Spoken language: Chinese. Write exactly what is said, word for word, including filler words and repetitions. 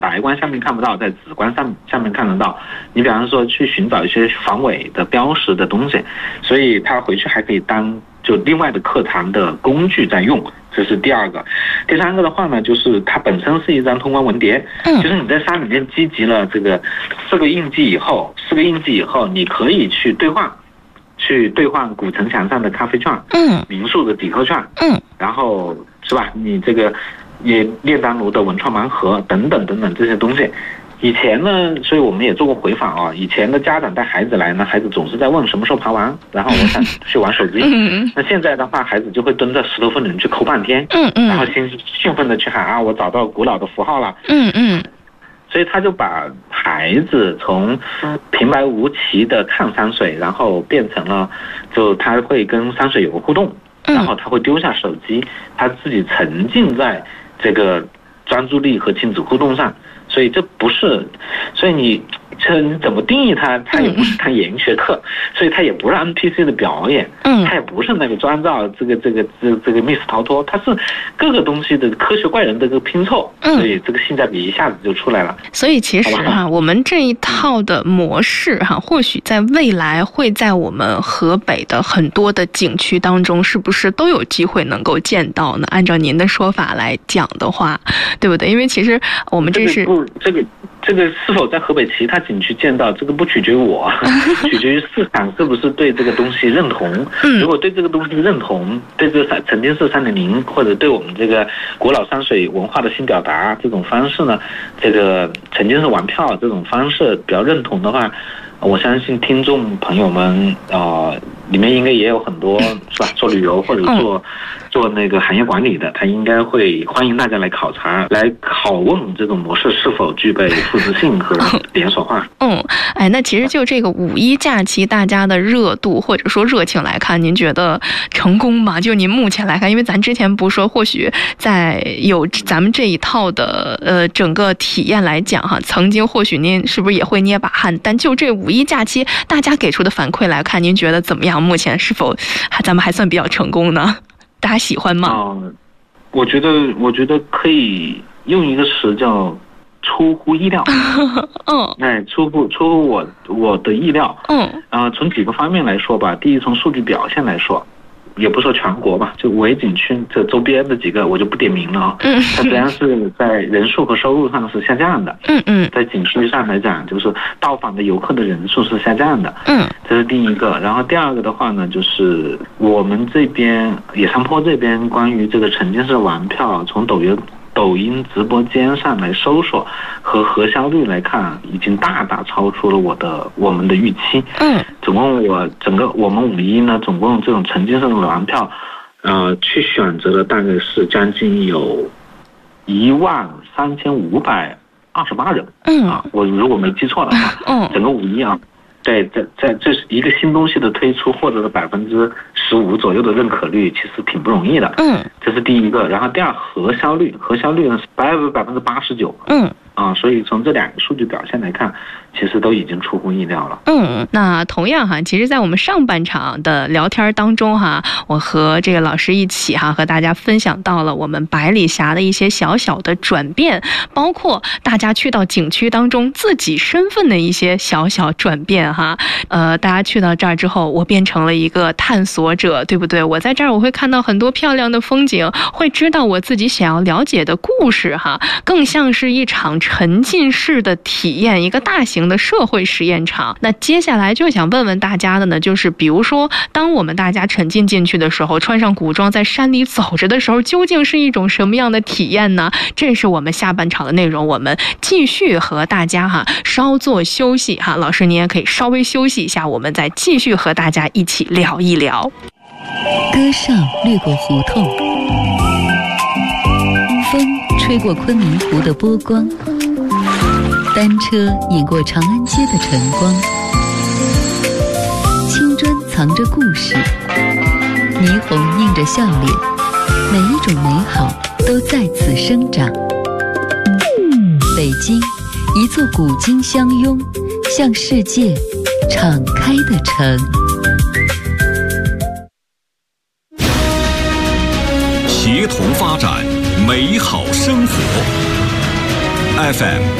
白光下面看不到，在紫光上下面看得到。你比方说去寻找一些防伪的标识的东西，所以它回去还可以当就另外的课堂的工具在用，这是第二个。第三个的话呢，就是它本身是一张通关文牒，就是你在山里面积集了这个四个印记以后，四个印记以后，你可以去兑换。去兑换古城墙上的咖啡券，嗯，民宿的抵扣券，嗯，然后是吧？你这个也炼丹炉的文创盲盒等等等等这些东西，以前呢，所以我们也做过回访啊。以前的家长带孩子来呢，孩子总是在问什么时候爬完，然后我想去玩手机。嗯、那现在的话，孩子就会蹲在石头缝里去抠半天，嗯嗯，然后兴兴奋的去喊啊，我找到古老的符号了，嗯嗯。所以他就把孩子从平白无奇的看山水，然后变成了，就他会跟山水有个互动，然后他会丢下手机，他自己沉浸在这个专注力和亲子互动上。所以这不是，所以你这你怎么定义它？它也不是堂言学课，所以它也不是 N P C 的表演，嗯，它也不是那个专照这个这个这这个密室逃脱，它是各个东西的科学怪人的这个拼凑，嗯，所以这个性价比一下子就出来了。 所以其实哈，我们这一套的模式哈，或许在未来会在我们河北的很多的景区当中，是不是都有机会能够见到呢？按照您的说法来讲的话，对不对？因为其实我们这是。 这个这个是否在河北其他景区见到，这个不取决于我，取决于市场是不是对这个东西认同。如果对这个东西认同，对这个沉浸式三点零或者对我们这个古老山水文化的新表达这种方式呢，这个沉浸式玩票这种方式比较认同的话，我相信听众朋友们啊、呃，里面应该也有很多是吧？做旅游或者做、嗯、做那个行业管理的，他应该会欢迎大家来考察，来拷问这种模式是否具备复制性和连锁化。 嗯，哎，那其实就这个五一假期，大家的热度或者说热情来看，您觉得成功吗？就您目前来看，因为咱之前不是说，或许在有咱们这一套的呃整个体验来讲哈，曾经或许您是不是也会捏把汗？但就这五一假期，大家给出的反馈来看，您觉得怎么样？目前是否还咱们还算比较成功呢？大家喜欢吗？ 嗯，我觉得，我觉得可以用一个词叫出乎意料。嗯，哎，出乎出乎我我的意料。嗯，啊、呃，从几个方面来说吧，第一，从数据表现来说。也不说全国吧，就五A景区这周边的几个我就不点名了啊。嗯，它实际上是在人数和收入上是下降的。嗯嗯，在景区上来讲，就是到访的游客的人数是下降的。嗯，这是第一个。然后第二个的话呢，就是我们这边野山坡这边关于这个沉浸式玩票，从抖音。抖音直播间上来搜索和核销率来看，已经大大超出了我的我们的预期。嗯，总共我整个我们五一呢，总共这种沉浸式的玩票，呃，去选择了大概是将近有一万三千五百二十八人。嗯啊，我如果没记错的话，嗯，整个五一啊。对，在在这是一个新东西的推出，获得了百分之十五左右的认可率，其实挺不容易的。嗯，这是第一个。然后第二，核销率，核销率呢是百分百分之八十九。嗯。啊，所以从这两个数据表现来看，其实都已经出乎意料了。 嗯，那同样哈，其实在我们上半场的聊天当中哈，我和这个老师一起哈，和大家分享到了我们百里峡的一些小小的转变，包括大家去到景区当中自己身份的一些小小转变哈。呃，大家去到这儿之后，我变成了一个探索者，对不对？我在这儿我会看到很多漂亮的风景，会知道我自己想要了解的故事哈，更像是一场沉浸式的体验，一个大型的社会实验场。那接下来就想问问大家的呢，就是比如说当我们大家沉浸进去的时候，穿上古装在山里走着的时候，究竟是一种什么样的体验呢？这是我们下半场的内容，我们继续和大家哈稍作休息哈，老师您也可以稍微休息一下，我们再继续和大家一起聊一聊。 歌上掠过胡同，风吹过昆明湖的波光，单车引过长安街的晨光，青砖藏着故事，霓虹映着笑脸，每一种美好都在此生长。北京，一座古今相拥，向世界敞开的城。 协同发展，美好生活。 F M。